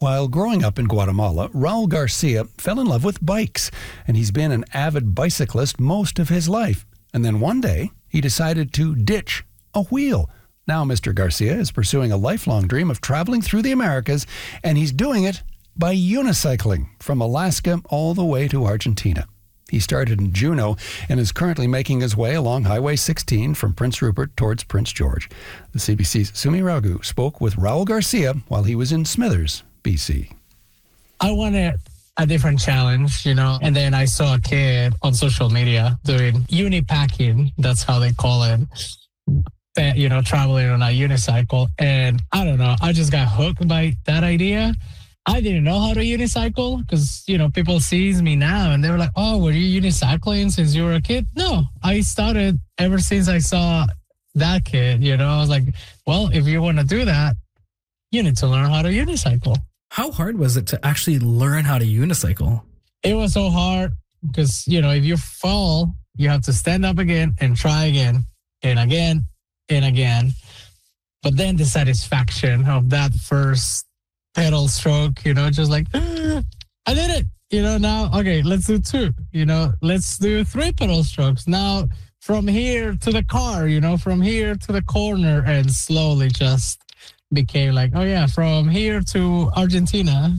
While growing up in Guatemala, Raul Garcia fell in love with bikes, and he's been an avid bicyclist most of his life. And then one day, he decided to ditch a wheel. Now Mr. Garcia is pursuing a lifelong dream of traveling through the Americas, and he's doing it by unicycling from Alaska all the way to Argentina. He started in Juneau and is currently making his way along Highway 16 from Prince Rupert towards Prince George. The CBC's Sumi Raghu spoke with Raul Garcia while he was in Smithers, BC. I wanted a different challenge, and then I saw a kid on social media doing unipacking. That's how they call it. Traveling on a unicycle. And I don't know, I just got hooked by that idea. I didn't know how to unicycle because, people sees me now and they were like, oh, were you unicycling since you were a kid? No, I started ever since I saw that kid, I was like, well, if you want to do that, you need to learn how to unicycle. How hard was it to actually learn how to unicycle? It was so hard because, if you fall, you have to stand up again and try again and again and again. But then the satisfaction of that first pedal stroke, just like, I did it, now, okay, let's do 2, let's do 3 pedal strokes. Now from here to the car, from here to the corner, and slowly just became like, oh yeah, from here to Argentina.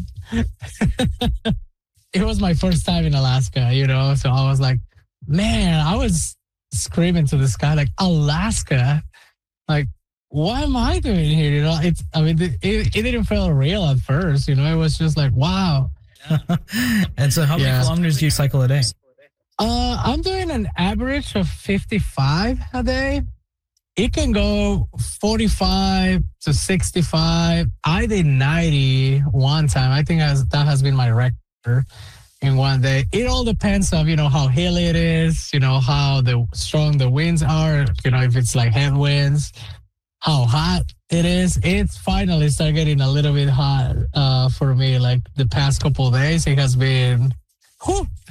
It was my first time in Alaska, so I was like, man, I was screaming to the sky, like, Alaska, like, what am I doing here? It didn't feel real at first, it was just like, wow. And so how many kilometers do you cycle a day? I'm doing an average of 55 a day. It can go 45 to 65. I did 90 one time. I think that has been my record in one day. It all depends on, how hilly it is, how strong the winds are, if it's like headwinds, how hot it is. It's finally started getting a little bit hot for me. Like the past couple of days, it has been